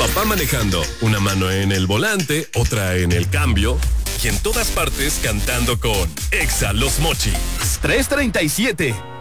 papá manejando, una mano en el volante, otra en el cambio, y en todas partes cantando con Exa Los Mochis. 337.